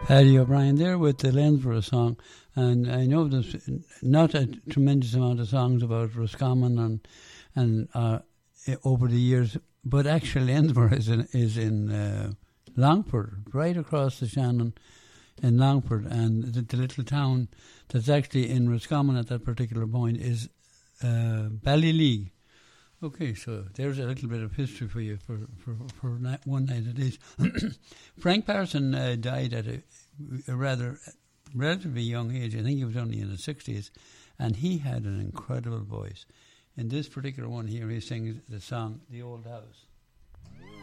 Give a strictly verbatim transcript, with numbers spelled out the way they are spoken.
Paddy O'Brien there with the Lensborough song, and I know there's not a tremendous amount of songs about Roscommon and and uh, over the years, but actually Lensborough is in, is in uh, Longford, right across the Shannon in Longford, and the, the little town that's actually in Roscommon at that particular point is uh, Ballyleague. Okay, so there's a little bit of history for you for, for, for one night it is. Frank Parson uh, died at a, a rather relatively young age. I think he was only in his sixties, and he had an incredible voice. In this particular one here, he sings the song "The Old House."